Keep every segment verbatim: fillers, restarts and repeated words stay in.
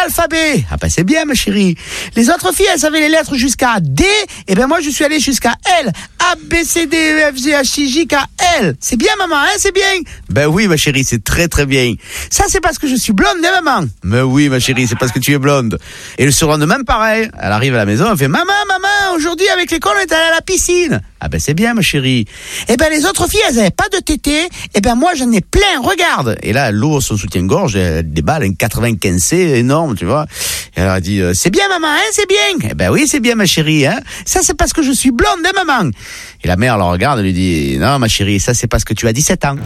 l'alphabet. Ah ben c'est bien ma chérie. Les autres filles, elles savaient les lettres jusqu'à D, et ben moi je suis allé jusqu'à L. A, B, C, D, E, F, G, H, I, J, K, L. C'est bien maman, hein, c'est bien. Ben oui ma chérie, c'est très très bien. Ça c'est parce que je suis blonde, hein maman. Mais oui ma chérie, c'est parce que tu es blonde. Et le surlendemain pareil, elle arrive à la maison, elle fait maman, maman, aujourd'hui avec l'école on est allé à la piscine. Ah ben c'est bien ma chérie. Et ben les autres filles, elles avaient pas de tétés, et ben moi j'en ai plein, regarde. Et là elle ouvre son soutien-gorge, elle déballe un quatre-vingt-quinze C énorme, tu vois. Et elle a dit euh, c'est bien maman, hein, c'est bien. Eh ben oui c'est bien ma chérie, hein. Ça c'est parce que je suis blonde, hein maman. Et la mère la regarde et lui dit non ma chérie, ça c'est parce que tu as dix-sept ans.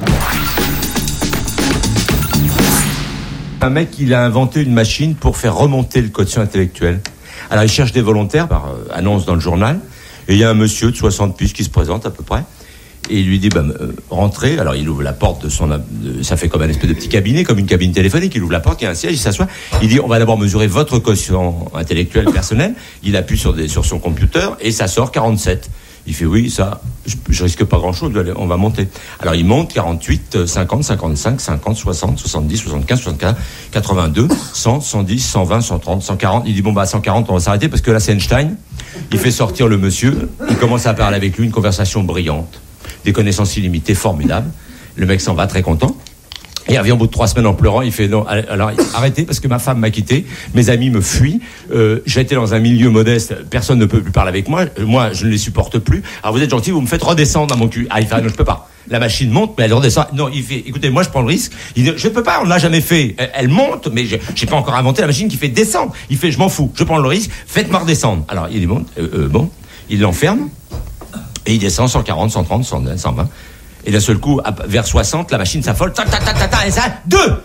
Un mec, il a inventé une machine pour faire remonter le quotient intellectuel. Alors, il cherche des volontaires par euh, annonce dans le journal. Et il y a un monsieur de soixante piges qui se présente à peu près. Et il lui dit, bah, euh, rentrez. Alors, il ouvre la porte de son... De, ça fait comme un espèce de petit cabinet, comme une cabine téléphonique. Il ouvre la porte, il y a un siège, il s'assoit. Il dit, on va d'abord mesurer votre quotient intellectuel personnel. Il appuie sur, des, sur son computer et ça sort quarante-sept. Il fait oui, ça, je, je risque pas grand-chose, on va monter. Alors il monte quarante-huit, cinquante, cinquante-cinq, cinquante, soixante, soixante-dix, soixante-quinze, soixante-quinze, quatre-vingt-deux, cent, cent dix, cent vingt, cent trente, cent quarante. Il dit bon bah à cent quarante on va s'arrêter parce que là c'est Einstein. Il fait sortir le monsieur, il commence à parler avec lui, une conversation brillante, des connaissances illimitées, formidables. Le mec s'en va très content. Et il revient au bout de trois semaines en pleurant, il fait non, alors arrêtez parce que ma femme m'a quitté, mes amis me fuient, euh, j'ai été dans un milieu modeste, personne ne peut plus parler avec moi, moi je ne les supporte plus, alors vous êtes gentil, vous me faites redescendre dans mon cul. Ah il fait non je peux pas, la machine monte mais elle redescend, non il fait écoutez moi je prends le risque, il dit je peux pas, on l'a jamais fait, elle, elle monte mais j'ai, j'ai pas encore inventé la machine qui fait descendre, il fait je m'en fous, je prends le risque, faites-moi redescendre. Alors il dit bon, euh, euh, bon, il l'enferme et il descend cent quarante, cent trente, cent vingt. Et d'un seul coup, vers soixante, la machine s'affole. Tac, tac, tac, tac, tac, et ça, deux.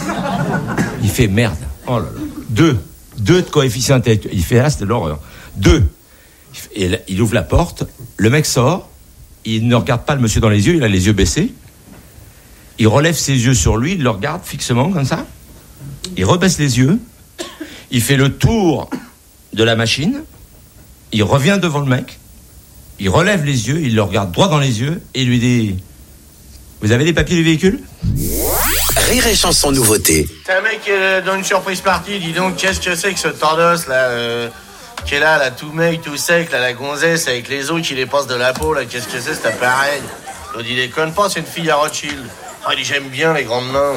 Il fait merde. Oh là là. Deux. Deux de coefficient intellectuel. Il fait là, c'est de l'horreur. Deux. Et là, il ouvre la porte. Le mec sort. Il ne regarde pas le monsieur dans les yeux. Il a les yeux baissés. Il relève ses yeux sur lui. Il le regarde fixement, comme ça. Il rebaisse les yeux. Il fait le tour de la machine. Il revient devant le mec. Il relève les yeux, il le regarde droit dans les yeux et il lui dit « Vous avez les papiers du véhicule ?» Rire et chanson nouveauté. C'est un mec qui est dans une surprise party, dis donc, qu'est-ce que c'est que ce tordos là euh, qui est là, là, tout mec, tout sec, là, la gonzesse avec les os qui les passent de la peau, là, qu'est-ce que c'est cet appareil? On dit déconne pas, c'est une fille à Rothschild. Ah, il dit j'aime bien les grandes mains.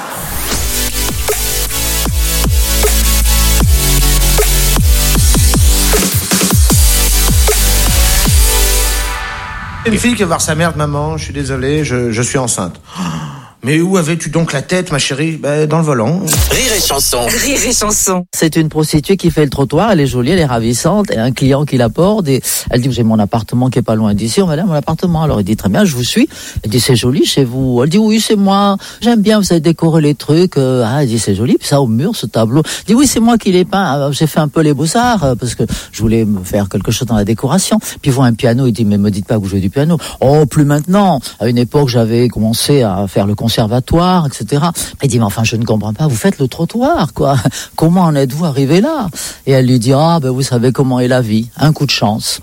Une fille qui va voir sa mère, maman, je suis désolé, je, je suis enceinte. Mais où avais-tu donc la tête, ma chérie? Ben, dans le volant. Rire et chanson. Rire et chanson. C'est une prostituée qui fait le trottoir, elle est jolie, elle est ravissante, et un client qui la porte, et elle dit, j'ai mon appartement qui est pas loin d'ici, on va aller à mon appartement. Alors il dit, très bien, je vous suis. Elle dit, c'est joli chez vous. Elle dit, oui, c'est moi, j'aime bien, vous avez décoré les trucs. Ah, elle dit, c'est joli, puis ça au mur, ce tableau. Elle dit, oui, c'est moi qui l'ai peint, j'ai fait un peu les beaux-arts, parce que je voulais me faire quelque chose dans la décoration. Puis il voit un piano, il dit, mais me dites pas que vous jouez du piano. Oh, plus maintenant. À une époque, j'avais commencé à faire le conservatoire, et cetera. Il dit, mais enfin, je ne comprends pas, vous faites le trottoir, quoi. Comment en êtes-vous arrivé là? Et elle lui dit, ah, ben, vous savez comment est la vie. Un coup de chance.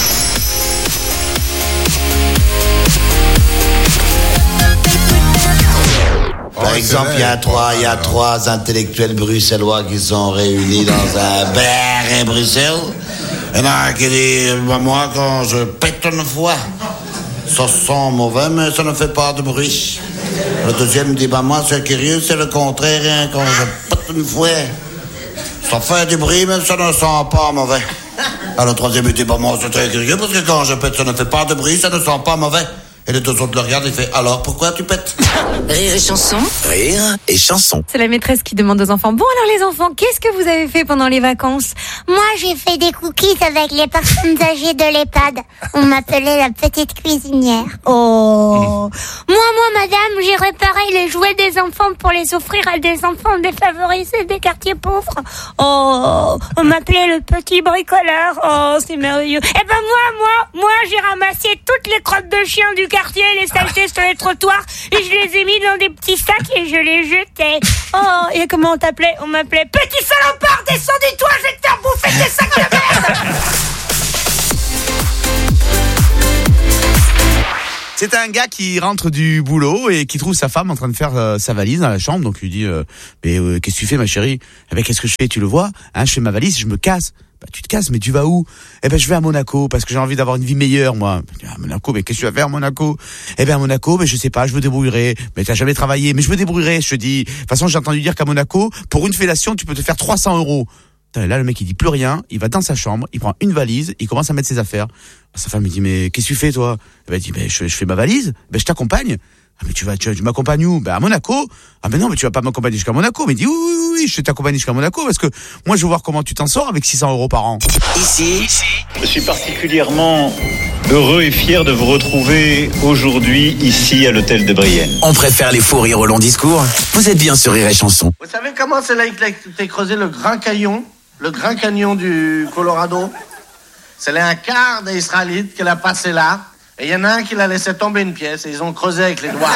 Par exemple, il y a trois, il y a trois intellectuels bruxellois qui sont réunis dans un bar à Bruxelles. Il y en a un qui dit, bah, moi, quand je pète une fois, ça sent mauvais, mais ça ne fait pas de bruit. Le deuxième dit, bah, moi, c'est curieux, c'est le contraire, hein, quand je pète une fois, ça fait du bruit, mais ça ne sent pas mauvais. Alors, le troisième dit, bah, moi, c'est très curieux, parce que quand je pète, ça ne fait pas de bruit, ça ne sent pas mauvais. Et les deux autres le regardent et fait, alors, pourquoi tu pètes? Rire et chanson. Rire et chanson. C'est la maîtresse qui demande aux enfants, bon alors les enfants, qu'est-ce que vous avez fait pendant les vacances? Moi, j'ai fait des cookies avec les personnes âgées de l'EHPAD. On m'appelait la petite cuisinière. Oh. Moi, moi, madame, j'ai réparé les jouets des enfants pour les offrir à des enfants défavorisés des quartiers pauvres. Oh, on m'appelait le petit bricoleur. Oh, c'est merveilleux. Eh ben moi, moi, moi, j'ai ramassé toutes les crottes de chiens du quartier, les saletés sur les trottoirs, et je les ai mis dans des petits sacs et je les jetais. Oh, et comment on t'appelait? On m'appelait petit salopard, descends-toi, je vais te faire bouffer tes sacs de merde. C'est C'est un gars qui rentre du boulot et qui trouve sa femme en train de faire euh, sa valise dans la chambre. Donc il lui dit euh, mais euh, qu'est-ce que tu fais ma chérie? Eh ben qu'est-ce que je fais? Tu le vois? Hein, je fais ma valise, je me casse. Bah tu te casses, mais tu vas où? Eh ben je vais à Monaco parce que j'ai envie d'avoir une vie meilleure moi. À Monaco, mais qu'est-ce que tu vas faire à Monaco? Eh ben à Monaco, mais je sais pas, je me débrouillerai. Mais t'as jamais travaillé, mais je me débrouillerai, je te dis. De toute façon j'ai entendu dire qu'à Monaco, pour une fellation, tu peux te faire trois cents euros. Là, le mec, il dit plus rien, il va dans sa chambre, il prend une valise, il commence à mettre ses affaires. Sa femme lui dit, mais qu'est-ce que tu fais, toi? Elle dit, ben, je, je fais ma valise, ben, je t'accompagne. Ah, mais tu vas, tu, tu m'accompagnes où? Ben, à Monaco. Ah, mais non, mais tu vas pas m'accompagner jusqu'à Monaco. Mais il dit, oui, oui, oui, je vais t'accompagner jusqu'à Monaco parce que moi, je veux voir comment tu t'en sors avec six cents euros par an. Ici, je suis particulièrement heureux et fier de vous retrouver aujourd'hui ici à l'hôtel de Brienne. On préfère les faux rires au long discours. Vous êtes bien sur Rire et Chanson. Vous savez comment c'est là que t'as creusé le Grand Canyon? Le Grand Canyon du Colorado? C'est là un quart des Israélites qui l'a passé là. Et il y en a un qui l'a laissé tomber une pièce et ils ont creusé avec les doigts.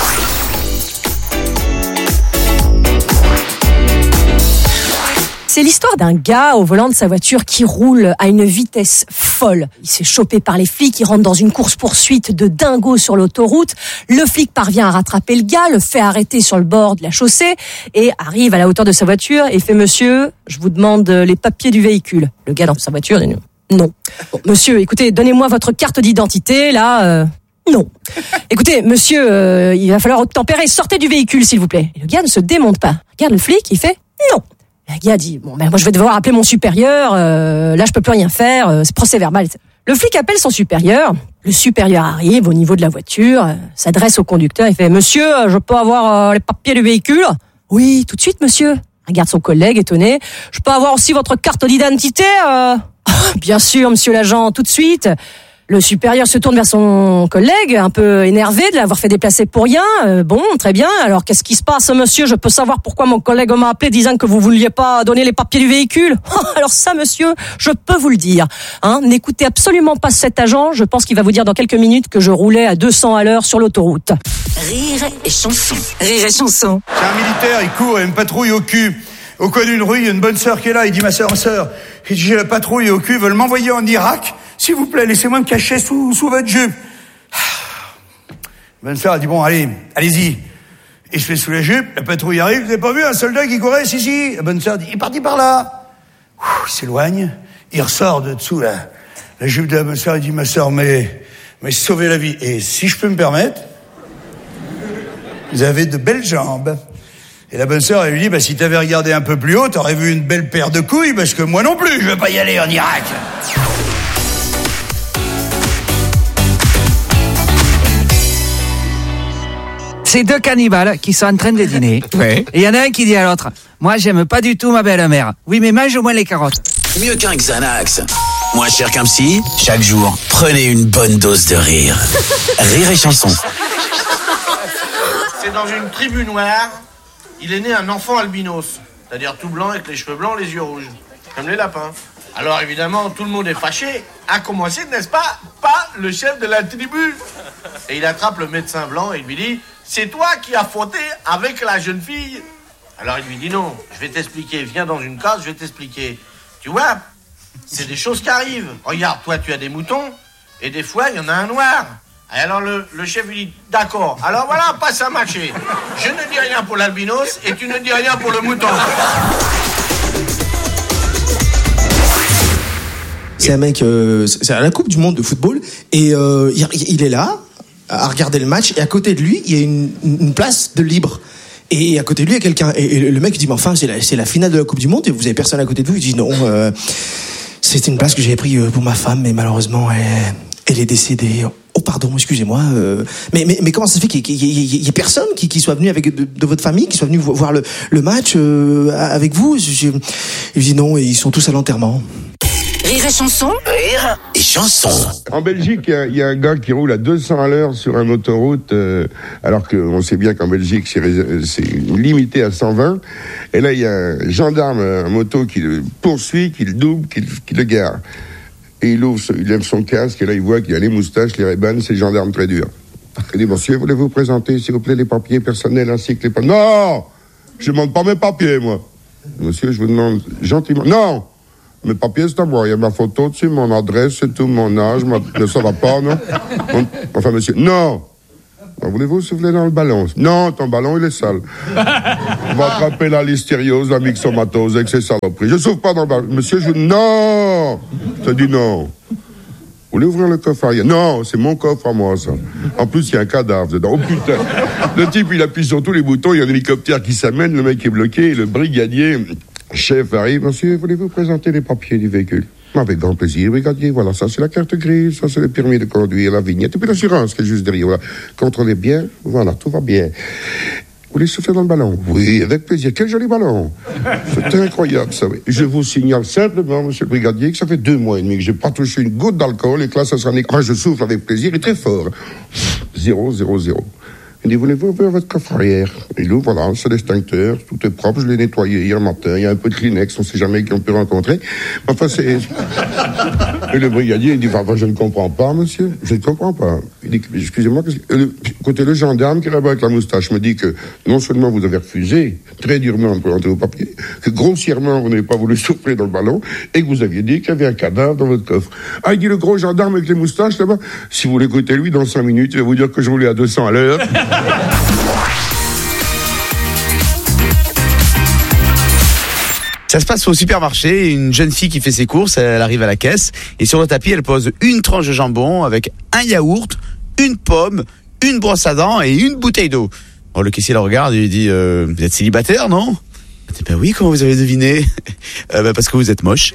C'est l'histoire d'un gars au volant de sa voiture qui roule à une vitesse folle. Il s'est chopé par les flics, il rentre dans une course-poursuite de dingo sur l'autoroute. Le flic parvient à rattraper le gars, le fait arrêter sur le bord de la chaussée et arrive à la hauteur de sa voiture et fait « Monsieur, je vous demande les papiers du véhicule ». Le gars dans sa voiture dit « Non ». Bon, monsieur, écoutez, donnez-moi votre carte d'identité, là... Euh... Non. Écoutez, monsieur, euh, il va falloir obtempérer, sortez du véhicule, s'il vous plaît. Et le gars ne se démonte pas. Regarde le flic, il fait « Non ». Le gars dit, bon, ben, moi, je vais devoir appeler mon supérieur, euh, là, je peux plus rien faire, euh, c'est procès verbal. Le flic appelle son supérieur, le supérieur arrive au niveau de la voiture, euh, s'adresse au conducteur, il fait, monsieur, je peux avoir euh, les papiers du véhicule? Oui, tout de suite, monsieur. Regarde son collègue, étonné. Je peux avoir aussi votre carte d'identité? euh... Bien sûr, monsieur l'agent, tout de suite. Le supérieur se tourne vers son collègue, un peu énervé de l'avoir fait déplacer pour rien. Euh, bon, très bien. Alors, qu'est-ce qui se passe, monsieur? Je peux savoir pourquoi mon collègue m'a appelé disant que vous vouliez pas donner les papiers du véhicule? Alors ça, monsieur, je peux vous le dire. Hein, n'écoutez absolument pas cet agent. Je pense qu'il va vous dire dans quelques minutes que je roulais à deux cents à l'heure sur l'autoroute. Rire et chanson. Rire et chanson. C'est un militaire, il court, il y a une patrouille au cul. Au coin d'une rue, il y a une bonne sœur qui est là. Il dit, ma sœur, ma sœur, il dit, j'ai la patrouille au cul, ils veulent m'envoyer en Irak. S'il vous plaît, laissez-moi me cacher sous, sous votre jupe. La bonne sœur a dit, bon, allez, allez-y. Il se fait sous la jupe, la patrouille arrive. Vous n'avez pas vu un soldat qui courait? Si, si. La bonne sœur dit, il est parti par là. Ouh, il s'éloigne, il ressort de dessous la, la jupe de la bonne sœur. Il dit, ma sœur, mais, mais sauvez la vie. Et si je peux me permettre, vous avez de belles jambes. Et la bonne sœur, elle lui dit, bah, si t'avais regardé un peu plus haut, t'aurais vu une belle paire de couilles, parce que moi non plus, je veux pas y aller en Irak. C'est deux cannibales qui sont en train de dîner. Ouais. Et il y en a un qui dit à l'autre, moi j'aime pas du tout ma belle-mère. Oui, mais mange au moins les carottes. Mieux qu'un Xanax. Moins cher qu'un psy. Chaque jour, prenez une bonne dose de rire. Rire et Chanson. C'est dans une tribu noire, il est né un enfant albinos. C'est-à-dire tout blanc avec les cheveux blancs, les yeux rouges. Comme les lapins. Alors évidemment, tout le monde est fâché. À commencer, n'est-ce pas, pas le chef de la tribu. Et il attrape le médecin blanc et il lui dit, c'est toi qui as fauté avec la jeune fille. Alors il lui dit, non, je vais t'expliquer. Viens dans une case, je vais t'expliquer. Tu vois, c'est des choses qui arrivent. Regarde, toi tu as des moutons et des fois il y en a un noir. Et alors le, le chef lui dit, d'accord, alors voilà, passe à marcher. Je ne dis rien pour l'albinos et tu ne dis rien pour le mouton. C'est un mec, euh, c'est à la Coupe du Monde de football, et euh, il, il est là, à regarder le match, et à côté de lui, il y a une, une place de libre. Et à côté de lui, il y a quelqu'un. Et, et le mec dit, mais enfin, c'est la, c'est la finale de la Coupe du Monde, et vous avez personne à côté de vous. Il dit, non, euh, c'était une place que j'avais prise pour ma femme, mais malheureusement, elle, elle est décédée. Oh, pardon, excusez-moi. Euh, mais, mais, mais comment ça se fait qu'il y ait personne qui, qui soit venu avec de, de votre famille, qui soit venu voir le, le match euh, avec vous? Je, il dit non, et ils sont tous à l'enterrement. Rire et chanson. Rire et Chanson. En Belgique, il y, y a un gars qui roule à deux cents à l'heure sur une autoroute, euh, alors qu'on sait bien qu'en Belgique, c'est, c'est limité à cent vingt. Et là, il y a un gendarme à moto qui le poursuit, qui le double, qui, qui le gare. Et il ouvre, il lève son casque, et là, il voit qu'il y a les moustaches, les ray-bans, c'est le gendarme très dur. Il dit, monsieur, voulez-vous présenter, s'il vous plaît, les papiers personnels ainsi que les papiers... Non! Je ne demande pas mes papiers, moi. Monsieur, je vous demande gentiment... Non! Mes papiers, c'est à moi. Il y a ma photo dessus, mon adresse, c'est tout, mon âge, ma... ça va pas, non? Enfin, monsieur, non! Voulez-vous souffler dans le ballon? Non, ton ballon, il est sale. On va attraper la listériose, la myxomatose, avec ces saloperies. Je souffle pas dans le ballon. Monsieur, je... Non! Je te dis non. Vous voulez ouvrir le coffre arrière? Non, c'est mon coffre à moi, ça. En plus, il y a un cadavre dedans. Oh putain! Le type, il appuie sur tous les boutons, il y a un hélicoptère qui s'amène, le mec est bloqué, et le brigadier, chef, arrive. Monsieur, voulez-vous présenter les papiers du véhicule? Avec grand plaisir, brigadier. Voilà, ça c'est la carte grise, ça c'est le permis de conduire, la vignette, et puis l'assurance qui est juste derrière. Voilà. Contrôlez bien, voilà, tout va bien. Vous voulez souffler dans le ballon? Oui, avec plaisir. Quel joli ballon! C'est incroyable, ça, oui. Je vous signale simplement, monsieur le brigadier, que ça fait deux mois et demi que j'ai pas touché une goutte d'alcool, et que là, ça sera... Enfin, je souffle avec plaisir, et très fort. Zéro, zéro, zéro. Il dit, voulez-vous ouvrir votre coffre arrière? Et là, voilà, c'est l'extincteur, tout est propre, je l'ai nettoyé hier matin, il y a un peu de Kleenex, on sait jamais qui on peut rencontrer. Enfin, c'est... Et le brigadier, il dit, enfin, je ne comprends pas, monsieur, je ne comprends pas. Il dit, excusez-moi, écoutez, le gendarme qui est là-bas avec la moustache me dit que non seulement vous avez refusé, très durement, de présenter vos papiers, que grossièrement, vous n'avez pas voulu souffler dans le ballon, et que vous aviez dit qu'il y avait un cadavre dans votre coffre. Ah, il dit, le gros gendarme avec les moustaches, là-bas, si vous l'écoutez, lui, dans cinq minutes, il va vous dire que je roulais à deux cents à l'heure. Ça se passe au supermarché, une jeune fille qui fait ses courses, elle arrive à la caisse et sur le tapis elle pose une tranche de jambon avec un yaourt, une pomme, une brosse à dents et une bouteille d'eau. Bon, le caissier la regarde et lui dit euh, vous êtes célibataire, non? Elle dit ben oui, comment vous avez deviné? euh, ben parce que vous êtes moche.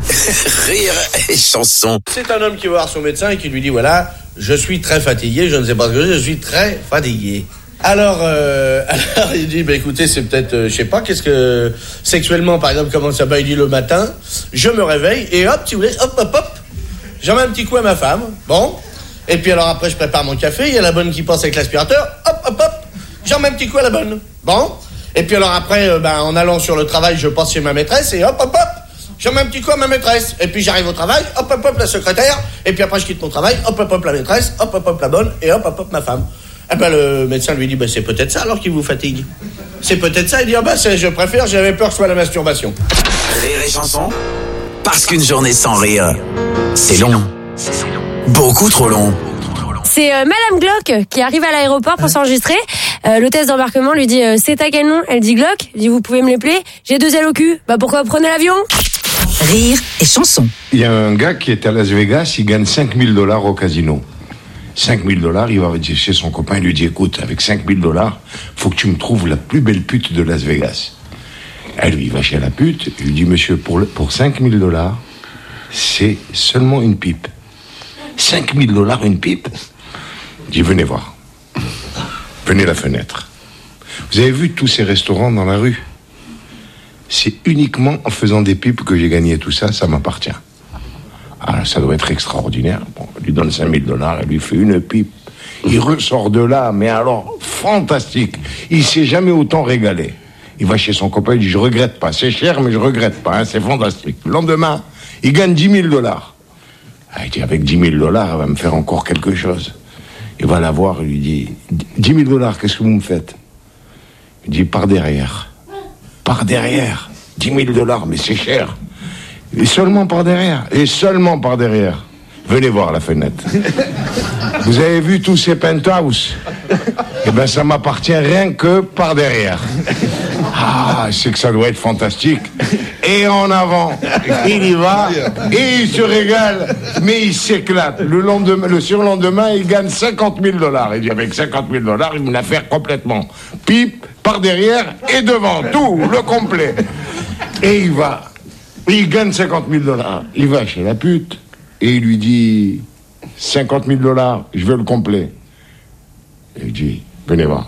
Rire et chanson. C'est un homme qui va voir son médecin et qui lui dit voilà, je suis très fatigué, je ne sais pas ce que je, je suis très fatigué. Alors, euh, alors il dit, bah écoutez, c'est peut-être, euh, je sais pas, qu'est-ce que sexuellement, par exemple, comment ça va? Il dit le matin, je me réveille et hop, si vous voulez, hop, hop, hop, j'en mets un petit coup à ma femme, bon, et puis alors après je prépare mon café, il y a la bonne qui passe avec l'aspirateur, hop, hop, hop, j'en mets un petit coup à la bonne, bon, et puis alors après, euh, ben en allant sur le travail, je passe chez ma maîtresse et hop, hop, hop, j'en mets un petit coup à ma maîtresse, et puis j'arrive au travail, hop, hop, hop, la secrétaire, et puis après je quitte mon travail, hop, hop, hop, la maîtresse, hop, hop, hop, la bonne, et hop, hop, hop, ma femme. Eh ben, le médecin lui dit, ben, c'est peut-être ça alors qui vous fatigue. C'est peut-être ça. Il dit, ah ben, c'est, je préfère, j'avais peur que ce soit la masturbation. Rire et chanson. Parce qu'une journée sans rire, c'est long. Beaucoup trop long. C'est euh, Madame Glock qui arrive à l'aéroport pour s'enregistrer. Euh, l'hôtesse d'embarquement lui dit, euh, c'est à quel nom? Elle dit Glock. Il dit, vous pouvez me l'épeler? J'ai deux ailes au cul. Bah, pourquoi prenez l'avion? Rire et chanson. Il y a un gars qui est à Las Vegas, il gagne cinq mille dollars au casino. cinq mille dollars, il va chez son copain, il lui dit, écoute, avec cinq mille dollars, faut que tu me trouves la plus belle pute de Las Vegas. Elle lui va chez la pute, il lui dit, monsieur, pour, le, pour cinq mille dollars, c'est seulement une pipe. cinq mille dollars, une pipe? Il dit, venez voir. Venez à la fenêtre. Vous avez vu tous ces restaurants dans la rue? C'est uniquement en faisant des pipes que j'ai gagné tout ça, ça m'appartient. Ah, ça doit être extraordinaire. Bon, elle lui donne cinq mille dollars, elle lui fait une pipe. Il ressort de là, mais alors, fantastique. Il s'est jamais autant régalé. Il va chez son copain, il dit, je regrette pas. C'est cher, mais je regrette pas, hein, c'est fantastique. Le lendemain, il gagne dix mille dollars. Ah, il dit, avec dix mille dollars, elle va me faire encore quelque chose. Il va la voir, il lui dit, dix mille dollars, qu'est-ce que vous me faites? Il dit, par derrière. Par derrière. dix mille dollars, mais c'est cher. Et seulement par derrière. Et seulement par derrière. Venez voir la fenêtre. Vous avez vu tous ces penthouses? Eh ben, ça m'appartient rien que par derrière. Ah, c'est que ça doit être fantastique. Et en avant, il y va, et il se régale, mais il s'éclate. Le lendemain, le surlendemain, il gagne cinquante mille dollars. Il dit, avec cinquante mille dollars, il me l'a fait complètement. Pipe, par derrière et devant, tout, le complet. Et il va. Il gagne cinquante mille dollars. Il va chez la pute et il lui dit cinquante mille dollars, je veux le complet. Et il dit, venez voir.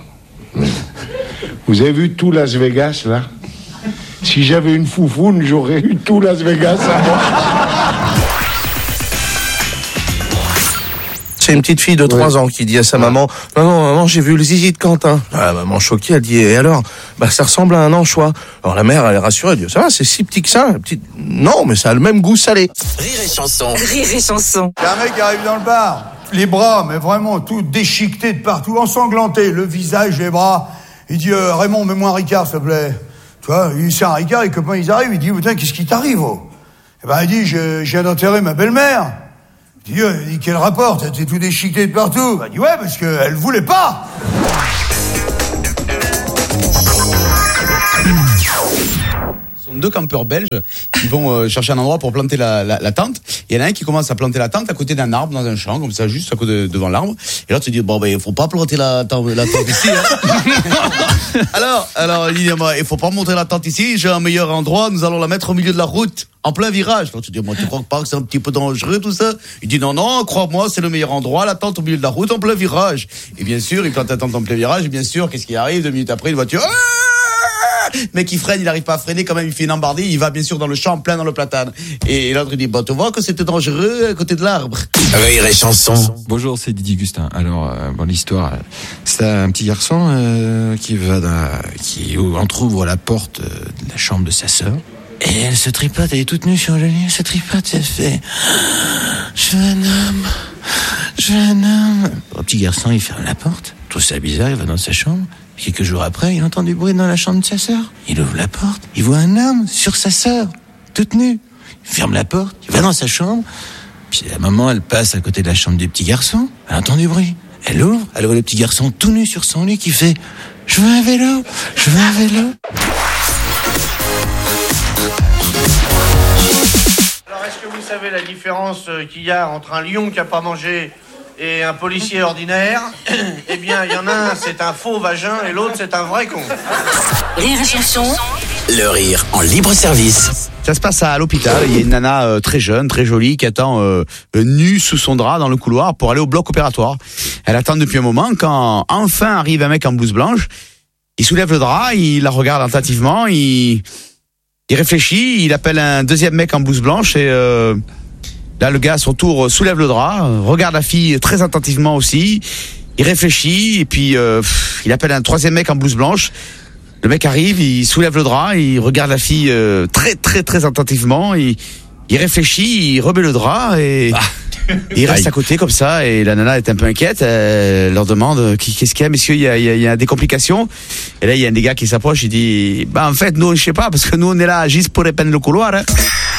Vous avez vu tout Las Vegas là? Si j'avais une foufoune, j'aurais eu tout Las Vegas à moi. C'est une petite fille de trois ans qui dit à sa maman, non, non, maman, j'ai vu le zizi de Quentin. La maman choquée, elle dit, et alors? Bah, ça ressemble à un anchois. Alors la mère, elle est rassurée, elle dit, ça va, c'est si petit que ça. Petit... Non, mais ça a le même goût salé. Rire et chanson. Rire et chanson. Il y a un mec qui arrive dans le bar, les bras, mais vraiment tout déchiquetés de partout, ensanglantés, le visage, les bras. Il dit, euh, Raymond, mets-moi un Ricard, s'il te plaît. Tu vois, il sert un Ricard, les copains, ils arrivent, il dit, putain, qu'est-ce qui t'arrive, oh? Eh ben, il dit, je, je viens d'enterrer ma belle-mère. Il dit, euh, il dit, quel rapport? T'as été tout déchiqueté de partout. Ben, il dit, ouais, parce qu'elle voulait pas. Ce sont deux campeurs belges qui vont euh, chercher un endroit pour planter la, la, la tente. Il y en a un qui commence à planter la tente à côté d'un arbre dans un champ, comme ça, juste à côté devant l'arbre. Et l'autre se dit, bon, ben, il faut pas planter la tente, la tente ici, hein. alors, alors, il dit, il faut pas monter la tente ici, j'ai un meilleur endroit, nous allons la mettre au milieu de la route, en plein virage. L'autre se dit, moi, tu crois pas que c'est un petit peu dangereux, tout ça? Il dit, non, non, crois-moi, c'est le meilleur endroit, la tente au milieu de la route, en plein virage. Et bien sûr, il plante la tente en plein virage, et bien sûr, qu'est-ce qui arrive? Deux minutes après, une voiture, mais qui freine, il n'arrive pas à freiner, quand même, il fait une embardée, il va bien sûr dans le champ, plein dans le platane. Et l'autre, il dit, bah, tu vois que c'était dangereux à côté de l'arbre. Rire et chanson. Bonjour, c'est Didier Gustin. Alors, euh, bon, l'histoire, c'est un petit garçon euh, qui va dans, qui entrouvre la porte de la chambre de sa sœur. Et elle se tripote, elle est toute nue sur le lit, elle se tripote, elle fait « Je veux un homme, je veux un homme ». Le petit garçon, il ferme la porte, il trouve ça bizarre, il va dans sa chambre. Quelques jours après, il entend du bruit dans la chambre de sa sœur. Il ouvre la porte, il voit un homme sur sa sœur, toute nue. Il ferme la porte, il va dans sa chambre. Puis la maman, elle passe à côté de la chambre du petit garçon, elle entend du bruit. Elle ouvre, elle voit le petit garçon tout nu sur son lit qui fait « Je veux un vélo, je veux un vélo ». Alors, est-ce que vous savez la différence qu'il y a entre un lion qui n'a pas mangé et un policier ordinaire? Eh bien, il y en a un, c'est un faux vagin, et l'autre, c'est un vrai con. Rire et chanson. Le rire en libre service. Ça se passe à l'hôpital. Il y a une nana euh, très jeune, très jolie, qui attend euh, nue sous son drap dans le couloir pour aller au bloc opératoire. Elle attend depuis un moment quand enfin arrive un mec en blouse blanche. Il soulève le drap, il la regarde attentivement, il, il réfléchit, il appelle un deuxième mec en blouse blanche et euh, là le gars à son tour soulève le drap, regarde la fille très attentivement aussi. Il réfléchit et puis euh, il appelle un troisième mec en blouse blanche. Le mec arrive, il soulève le drap, il regarde la fille euh, très très très attentivement, il, il réfléchit, il remet le drap et ah. il reste à côté comme ça. Et la nana est un peu inquiète, elle leur demande qu'est-ce qu'il y a, messieurs, il y a, il y a, il y a des complications. Et là il y a un des gars qui s'approche, il dit bah en fait nous je sais pas parce que nous on est là juste pour répandre le couloir. Hein.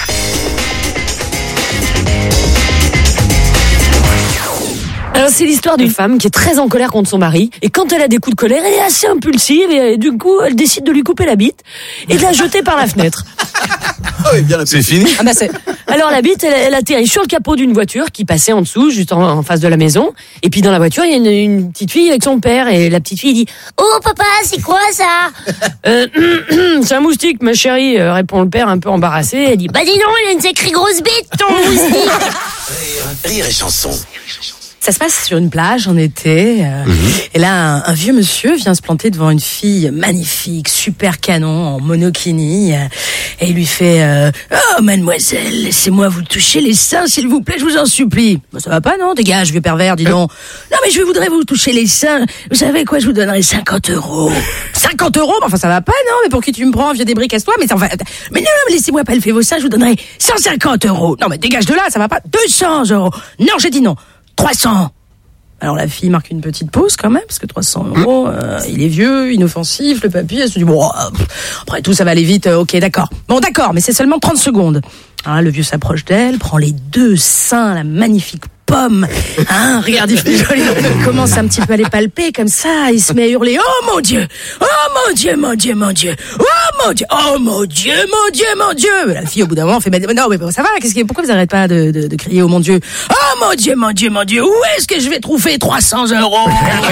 Alors c'est l'histoire d'une femme qui est très en colère contre son mari et quand elle a des coups de colère, elle est assez impulsive et du coup elle décide de lui couper la bite et de la jeter par la fenêtre. Ah oui, bien, c'est fini. Ah bah c'est... Alors la bite, elle, elle atterrit sur le capot d'une voiture qui passait en dessous, juste en, en face de la maison. Et puis dans la voiture, il y a une, une petite fille avec son père et la petite fille dit « Oh papa, c'est quoi ça ?» euh, C'est un moustique, ma chérie, euh, répond le père un peu embarrassé. Elle dit « Bah dis donc, il a une sacrée grosse bite, ton moustique !» Rire et chanson. Ça se passe sur une plage en été. Euh, mmh. Et là, un, un vieux monsieur vient se planter devant une fille magnifique, super canon, en monokini. Euh, et il lui fait euh, « Oh, mademoiselle, laissez-moi vous toucher les seins, s'il vous plaît, je vous en supplie. Bah, » Ça va pas, non? Dégage, vieux pervers, dis donc. « Non, mais je voudrais vous toucher les seins. Vous savez quoi, je vous donnerai cinquante euros. » cinquante euros? Enfin, ça va pas, non? Mais pour qui tu me prends, vieux débris, casse-toi. Mais, enfin, mais non, mais laissez-moi palper vos seins, je vous donnerai cent cinquante euros. Non, mais dégage de là, ça va pas. deux cents euros. Non, j'ai dit non. trois cents. Alors la fille marque une petite pause quand même, parce que trois cents euros, euh, il est vieux, inoffensif, le papy, elle se dit, bon, euh, après tout, ça va aller vite, euh, ok, d'accord. Bon, d'accord, mais c'est seulement trente secondes. Alors, le vieux s'approche d'elle, prend les deux seins, la magnifique pomme, hein, regarde, il fait joli, il commence un petit peu à les palper, comme ça, il se met à hurler, oh mon Dieu, oh mon Dieu, mon Dieu, mon Dieu, oh mon Dieu, oh mon Dieu, mon Dieu, mon Dieu. La fille, au bout d'un moment, fait, mais non, mais ça va, qu'est-ce qui, pourquoi vous arrêtez pas de, de, de crier, oh mon Dieu, oh mon Dieu, mon Dieu, mon Dieu, où est-ce que je vais trouver trois cents euros?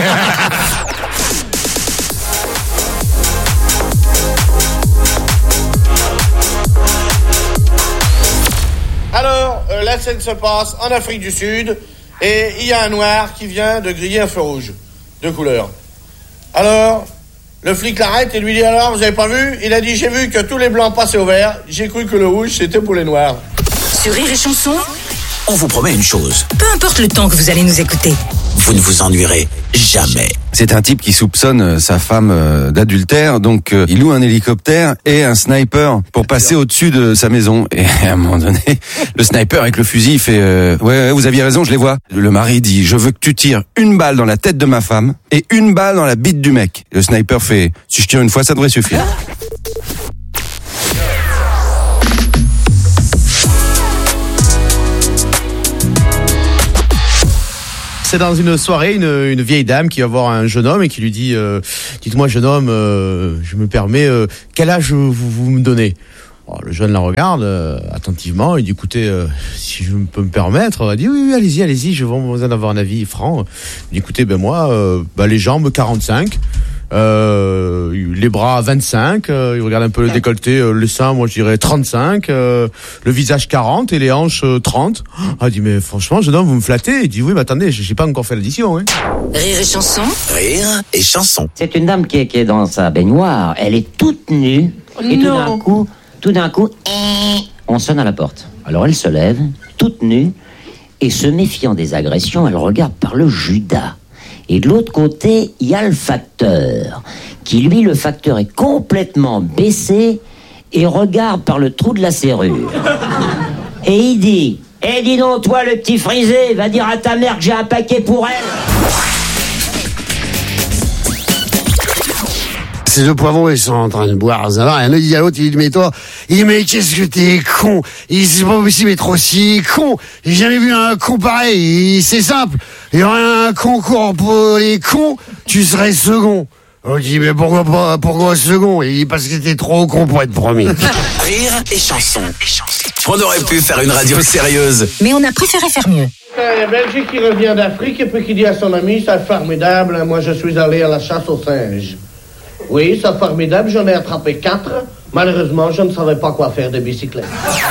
Alors, euh, la scène se passe en Afrique du Sud et il y a un noir qui vient de griller un feu rouge de couleur. Alors, le flic l'arrête et lui dit alors, vous avez pas vu? Il a dit j'ai vu que tous les blancs passaient au vert, j'ai cru que le rouge c'était pour les noirs. Sur Rire et Chanson, on vous promet une chose. Peu importe le temps que vous allez nous écouter, vous ne vous ennuierez jamais. C'est un type qui soupçonne sa femme d'adultère, donc il loue un hélicoptère et un sniper pour passer au-dessus de sa maison. Et à un moment donné, le sniper avec le fusil fait euh, ouais, ouais, vous aviez raison, je les vois. Le mari dit je veux que tu tires une balle dans la tête de ma femme et une balle dans la bite du mec. Le sniper fait si je tire une fois, ça devrait suffire. c'est dans une soirée, une, une vieille dame qui va voir un jeune homme et qui lui dit euh, dites-moi jeune homme, euh, je me permets, euh, quel âge vous, vous me donnez? Alors, le jeune la regarde euh, attentivement, il dit écoutez, euh, si je peux me permettre, elle dit oui, oui allez-y, allez-y, je vais besoin d'avoir un avis franc. Il dit écoutez, ben moi, euh, ben, les jambes quarante-cinq, euh, les bras vingt-cinq, euh, il regarde un peu le décolleté, euh, le sein, moi je dirais trente-cinq, euh, le visage quarante et les hanches euh, trente. Ah, il dit mais franchement jeune homme, vous me flattez. Il dit oui mais attendez, j'ai pas encore fait l'addition. Hein. Rire et chanson. Rire et chanson. C'est une dame qui est, qui est dans sa baignoire, elle est toute nue et tout d'un coup, tout d'un coup, on sonne à la porte. Alors elle se lève, toute nue, et se méfiant des agressions, elle regarde par le Judas. Et de l'autre côté, il y a le facteur, qui lui, le facteur est complètement baissé et regarde par le trou de la serrure. Et il dit, eh hey, dis donc toi le petit frisé, va dire à ta mère que j'ai un paquet pour elle. Ces deux poivrons, ils sont en train de boire, ça va. Et un il dit à l'autre, il dit, mais toi, il dit, mais qu'est-ce que t'es con? Il dit, c'est pas possible d'être aussi con. J'ai jamais vu un con pareil. Il dit, c'est simple. Il y aurait un concours pour les cons, tu serais second. On dit, mais pourquoi pas, pourquoi second? Il dit, parce que t'es trop con pour être premier. Rire et chanson. On aurait pu faire une radio sérieuse. Mais on a préféré faire mieux. Un Belgique qui revient d'Afrique et puis qui dit à son ami, c'est formidable, moi je suis allé à la chasse aux singes. Oui, c'est formidable, j'en ai attrapé quatre. Malheureusement, je ne savais pas quoi faire des bicyclettes.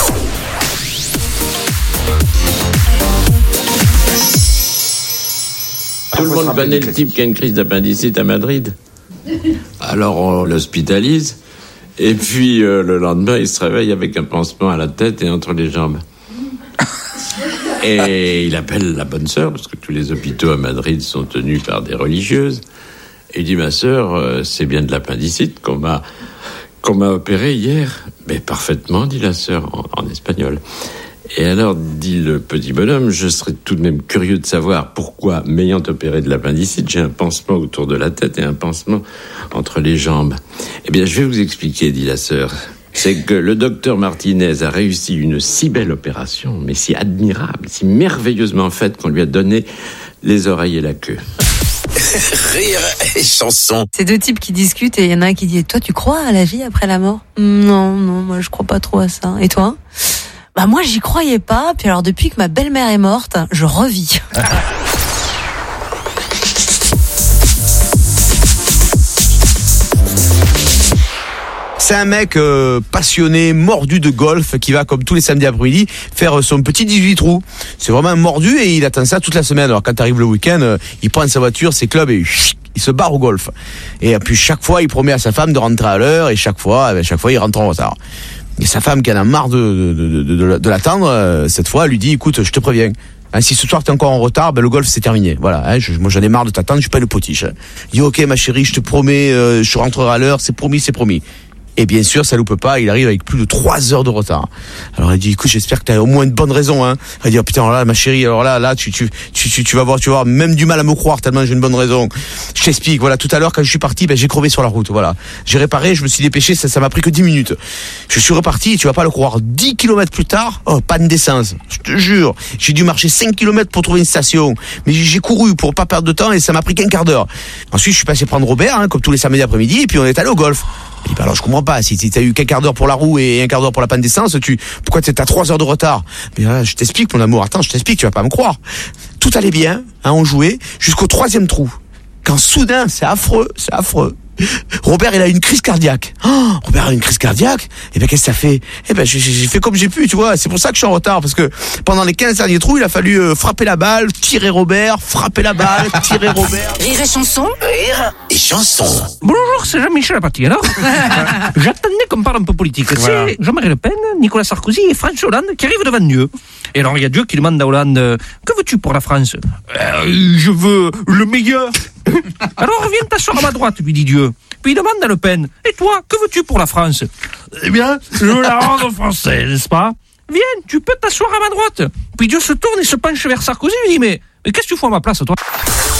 Tout le monde connaît le type qui a une crise d'appendicite à Madrid. Alors on l'hospitalise, et puis euh, le lendemain, il se réveille avec un pansement à la tête et entre les jambes. Et il appelle la bonne sœur, parce que tous les hôpitaux à Madrid sont tenus par des religieuses. Et il dit, ma sœur, euh, c'est bien de l'appendicite qu'on m'a, qu'on m'a opéré hier. Mais parfaitement, dit la sœur, en, en espagnol. Et alors, dit le petit bonhomme, je serais tout de même curieux de savoir pourquoi, m'ayant opéré de l'appendicite, j'ai un pansement autour de la tête et un pansement entre les jambes. Eh bien, je vais vous expliquer, dit la sœur. C'est que le docteur Martinez a réussi une si belle opération, mais si admirable, si merveilleusement faite qu'on lui a donné les oreilles et la queue. Rire et chanson. C'est deux types qui discutent et il y en a un qui dit, toi tu crois à la vie après la mort? Non, non, moi je crois pas trop à ça. Et toi? Bah moi j'y croyais pas, puis alors depuis que ma belle-mère est morte, je revis. C'est un mec euh, passionné, mordu de golf, qui va, comme tous les samedis après-midi, faire son petit dix-huit trous. C'est vraiment un mordu et il attend ça toute la semaine. Alors quand arrive le week-end, euh, il prend sa voiture, ses clubs et chut, il se barre au golf. Et puis chaque fois, il promet à sa femme de rentrer à l'heure et chaque fois, eh bien, chaque fois, il rentre en retard. Et sa femme, qui en a marre de, de, de, de, de, de l'attendre, euh, cette fois, lui dit, écoute, je te préviens. Hein, si ce soir t'es encore en retard, ben le golf c'est terminé. Voilà. Hein, je, moi j'en ai marre de t'attendre, je suis pas le potiche. Il dit ok ma chérie, je te promets, euh, je rentrerai à l'heure, c'est promis, c'est promis. Et bien sûr, ça loupe pas, il arrive avec plus de trois heures de retard. Alors il dit, écoute, j'espère que tu as au moins une bonne raison, hein. Il dit, oh putain, alors là, ma chérie, alors là, là, tu, tu, tu, tu, tu vas voir, tu vas avoir même du mal à me croire tellement j'ai une bonne raison. Je t'explique, voilà, tout à l'heure, quand je suis parti, ben, j'ai crevé sur la route, voilà. J'ai réparé, je me suis dépêché, ça, ça m'a pris que dix minutes. Je suis reparti, tu vas pas le croire, dix kilomètres plus tard, oh, panne d'essence. Je te jure. J'ai dû marcher cinq kilomètres pour trouver une station. Mais j'ai couru pour pas perdre de temps et ça m'a pris qu'un quart d'heure. Ensuite, je suis passé prendre Robert, hein, comme tous les samedis après-midi, et puis on est allé au golf. Il dit, bah alors je comprends pas, si t'as eu qu'un quart d'heure pour la roue et un quart d'heure pour la panne d'essence, tu, pourquoi t'as trois heures de retard? Mais là, je t'explique, mon amour, attends, je t'explique, tu vas pas me croire. Tout allait bien, hein, on jouait, jusqu'au troisième trou. Quand soudain, c'est affreux, c'est affreux. Robert, il a une crise cardiaque. Oh, Robert a une crise cardiaque. Et ben, qu'est-ce que ça fait? Eh ben, j'ai, j'ai fait comme j'ai pu, tu vois. C'est pour ça que je suis en retard, parce que pendant les quinze derniers trous, il a fallu euh, frapper la balle, tirer Robert, frapper la balle, tirer Robert. Rire et chanson. Rire et chanson. Bonjour, c'est Jean-Michel Apathy. Alors, j'attendais qu'on parle un peu politique. Voilà. C'est Jean-Marie Le Pen, Nicolas Sarkozy et François Hollande qui arrivent devant Dieu. Et alors, il y a Dieu qui demande à Hollande, que veux-tu pour la France? euh, Je veux le meilleur. Alors, viens t'asseoir à ma droite, lui dit Dieu. Puis il demande à Le Pen, et toi, que veux-tu pour la France? Eh bien, je veux la rendre française, n'est-ce pas? Viens, tu peux t'asseoir à ma droite. Puis Dieu se tourne et se penche vers Sarkozy et lui dit, mais, mais qu'est-ce que tu fais à ma place, toi?